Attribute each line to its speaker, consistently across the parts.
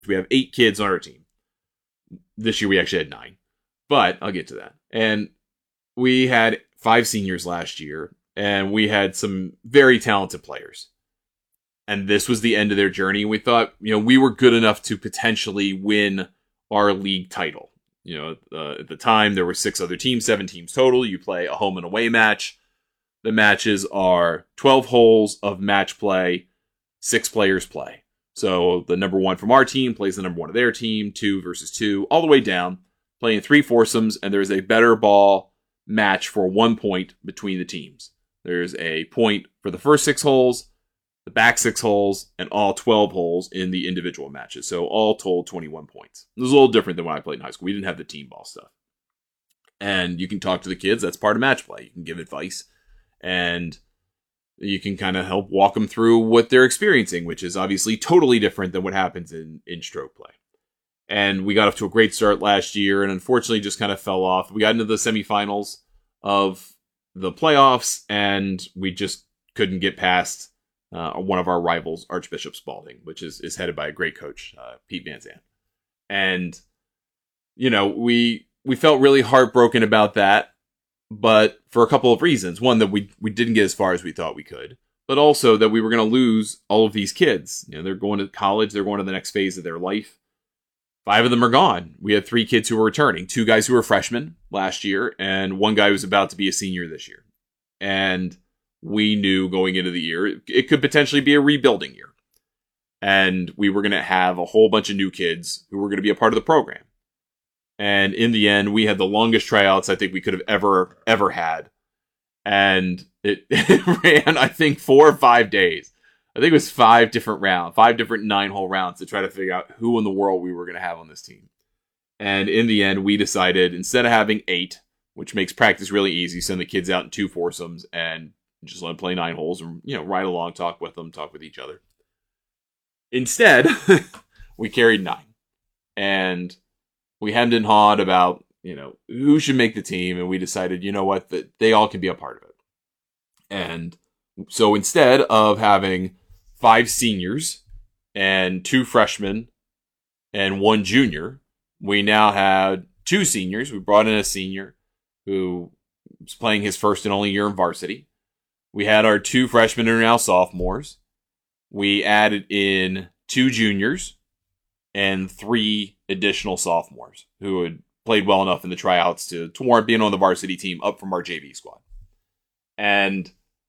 Speaker 1: We have 8 kids on our team. This year we actually had 9. But I'll get to that. And we had 5 seniors last year, and we had some very talented players. And this was the end of their journey. We thought, we were good enough to potentially win our league title. At the time, there were 6 other teams, 7 teams total. You play a home and away match. The matches are 12 holes of match play, 6 players play. So the number 1 from our team plays the number 1 of their team, 2 versus 2, all the way down, playing 3 foursomes, and there's a better ball match for 1 point between the teams. There's a point for the first 6 holes, the back 6 holes, and all 12 holes in the individual matches. So all told, 21 points. It was a little different than when I played in high school. We didn't have the team ball stuff. And you can talk to the kids. That's part of match play. You can give advice. And you can kind of help walk them through what they're experiencing, which is obviously totally different than what happens in stroke play. And we got off to a great start last year, and unfortunately just kind of fell off. We got into the semifinals of the playoffs, and we just couldn't get past one of our rivals, Archbishop Spalding, which is headed by a great coach, Pete Van Zandt. And, we felt really heartbroken about that, but for a couple of reasons. One, that we didn't get as far as we thought we could, but also that we were going to lose all of these kids. They're going to college, they're going to the next phase of their life. 5 of them are gone. We had 3 kids who were returning, 2 guys who were freshmen last year, and 1 guy who's about to be a senior this year. And we knew going into the year, it could potentially be a rebuilding year. And we were going to have a whole bunch of new kids who were going to be a part of the program. And in the end, we had the longest tryouts I think we could have ever had. And it ran, I think, 4 or 5 days. I think it was 5 different rounds, 5 different 9-hole rounds to try to figure out who in the world we were going to have on this team. And in the end, we decided, instead of having 8, which makes practice really easy, send the kids out in 2 foursomes and just let them play 9 holes and, ride along, talk with them, talk with each other. Instead, we carried 9. And we hemmed and hawed about, who should make the team. And we decided, that they all can be a part of it. And so instead of having 5 seniors and 2 freshmen and 1 junior, we now had 2 seniors. We brought in a senior who was playing his first and only year in varsity. We had our 2 freshmen who are now sophomores. We added in 2 juniors and 3 additional sophomores who had played well enough in the tryouts to warrant being on the varsity team up from our JV squad. And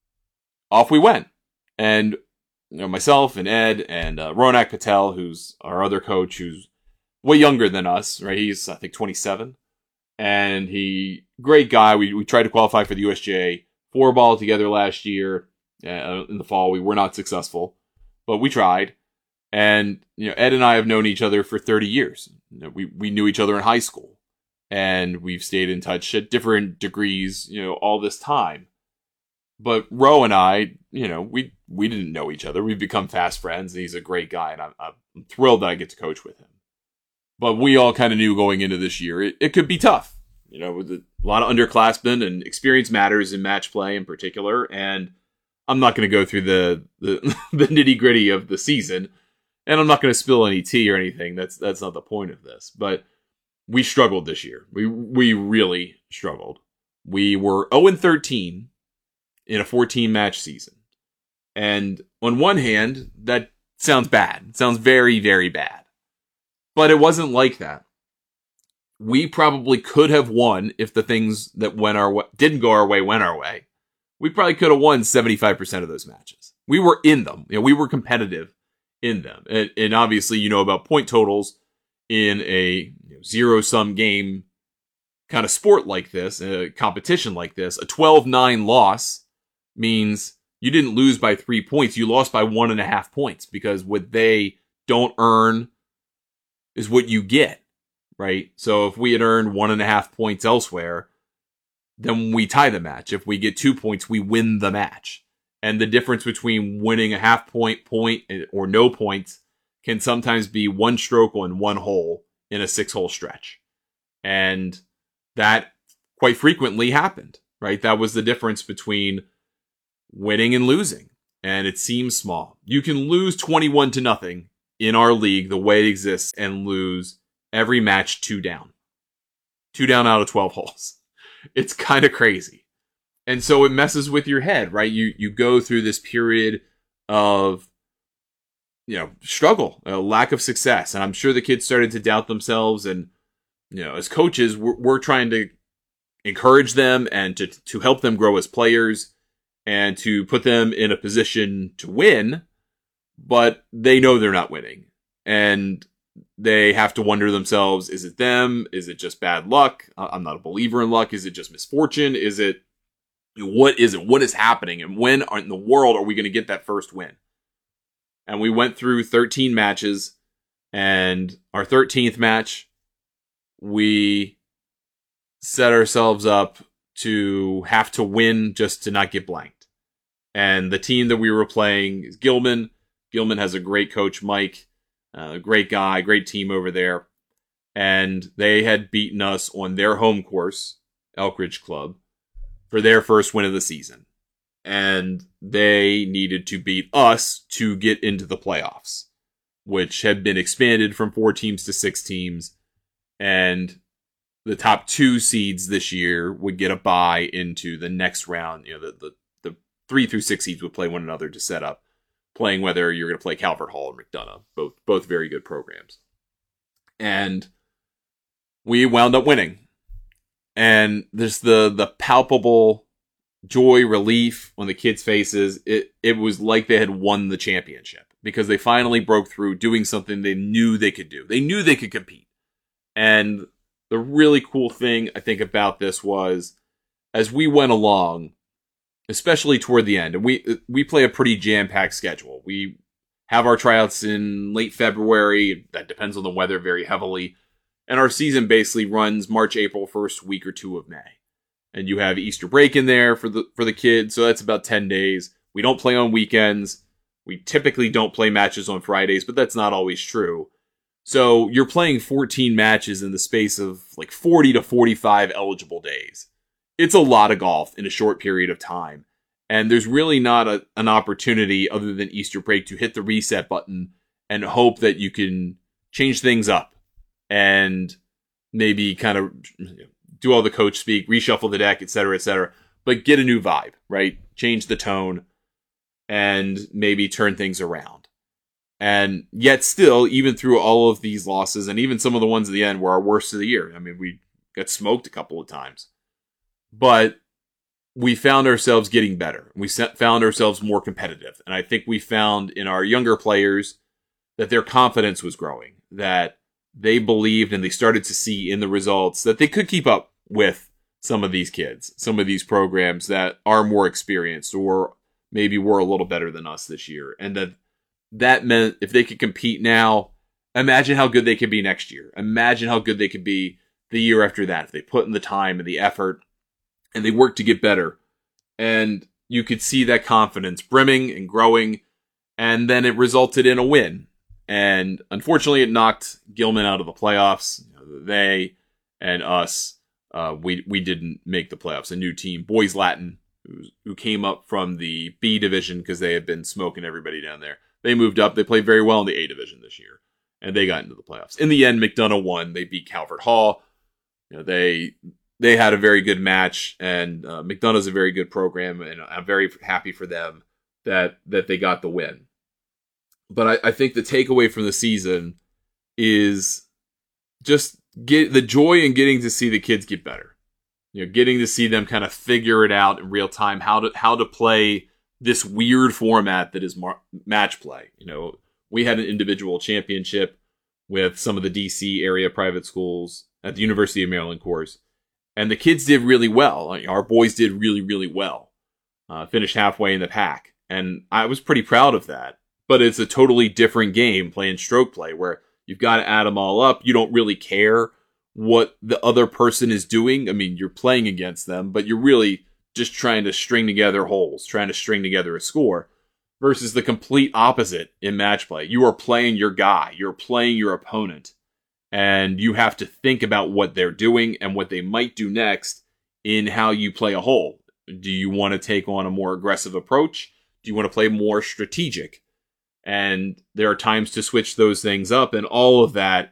Speaker 1: off we went. And myself and Ed and Ronak Patel, who's our other coach, who's way younger than us, right? He's, I think, 27. And great guy. We tried to qualify for the USJ 4-ball together last year in the fall. We were not successful, but we tried. And, Ed and I have known each other for 30 years. We knew each other in high school, and we've stayed in touch at different degrees, all this time. But Ro and I, we didn't know each other. We've become fast friends, and he's a great guy, and I'm thrilled that I get to coach with him. But we all kind of knew going into this year, it could be tough. With a lot of underclassmen, and experience matters in match play in particular. And I'm not going to go through the nitty gritty of the season, and I'm not going to spill any tea or anything. That's not the point of this. But we struggled this year. We really struggled. We were 0-13 in a 14-match season. And on one hand, that sounds bad. It sounds very, very bad. But it wasn't like that. We probably could have won if the things that didn't go our way went our way. We probably could have won 75% of those matches. We were in them. We were competitive in them. And obviously, about point totals in a zero-sum game kind of sport like this, a competition like this. A 12-9 loss means you didn't lose by 3 points. You lost by 1.5 points, because what they don't earn is what you get. Right? So if we had earned 1.5 points elsewhere, then we tie the match. If we get 2 points, we win the match. And the difference between winning a half point, or no points can sometimes be 1 stroke on 1 hole in a 6-hole stretch. And that quite frequently happened, right? That was the difference between winning and losing. And it seems small. You can lose 21-0 in our league, the way it exists, and lose every match 2 down. 2 down out of 12 holes. It's kind of crazy. And so it messes with your head, right? You go through this period of, struggle, a lack of success. And I'm sure the kids started to doubt themselves. And, as coaches, we're trying to encourage them and to help them grow as players and to put them in a position to win. But they know they're not winning. And they have to wonder themselves, is it them? Is it just bad luck? I'm not a believer in luck. Is it just misfortune? What is it? What is happening? And when in the world are we going to get that first win? And we went through 13 matches, and our 13th match, we set ourselves up to have to win just to not get blanked. And the team that we were playing is Gilman. Gilman has a great coach, Mike, great guy, great team over there. And they had beaten us on their home course, Elk Ridge Club, for their first win of the season. And they needed to beat us to get into the playoffs, which had been expanded from 4 teams to 6 teams. And the top 2 seeds this year would get a bye into the next round. The 3 through 6 seeds would play one another to set up playing whether you're going to play Calvert Hall or McDonough. Both very good programs. And we wound up winning. And there's the palpable joy, relief on the kids' faces. It was like they had won the championship because they finally broke through doing something they knew they could do. They knew they could compete. And the really cool thing I think about this was as we went along, especially toward the end, and we play a pretty jam-packed schedule. We have our tryouts in late February. That depends on the weather very heavily. And our season basically runs March, April, first week or 2 of May. And you have Easter break in there for the kids, so that's about 10 days. We don't play on weekends. We typically don't play matches on Fridays, but that's not always true. So you're playing 14 matches in the space of like 40 to 45 eligible days. It's a lot of golf in a short period of time. And there's really not an opportunity other than Easter break to hit the reset button and hope that you can change things up and maybe kind of do all the coach speak, reshuffle the deck, etc., but get a new vibe, right? Change the tone and maybe turn things around. And yet still, even through all of these losses and even some of the ones at the end were our worst of the year. I mean, we got smoked a couple of times. But we found ourselves getting better. We found ourselves more competitive. And I think we found in our younger players that their confidence was growing, that they believed and they started to see in the results that they could keep up with some of these kids, some of these programs that are more experienced or maybe were a little better than us this year. And that meant if they could compete now, imagine how good they could be next year. Imagine how good they could be the year after that if they put in the time and the effort and they worked to get better. And you could see that confidence brimming and growing. And then it resulted in a win. And unfortunately, it knocked Gilman out of the playoffs. They and us, we didn't make the playoffs. A new team, Boys Latin, who came up from the B division because they had been smoking everybody down there. They moved up. They played very well in the A division this year. And they got into the playoffs. In the end, McDonough won. They beat Calvert Hall. They had a very good match, and McDonough's a very good program, and I'm very happy for them that they got the win. But I think the takeaway from the season is just get the joy in getting to see the kids get better. Getting to see them kind of figure it out in real time, how to play this weird format that is match play. We had an individual championship with some of the DC area private schools at the University of Maryland course. And the kids did really well. Our boys did really, really well. Finished halfway in the pack. And I was pretty proud of that. But it's a totally different game playing stroke play where you've got to add them all up. You don't really care what the other person is doing. I mean, you're playing against them, but you're really just trying to string together holes, trying to string together a score. Versus the complete opposite in match play. You are playing your guy. You're playing your opponent. And you have to think about what they're doing and what they might do next in how you play a hole. Do you want to take on a more aggressive approach? Do you want to play more strategic? And there are times to switch those things up, and all of that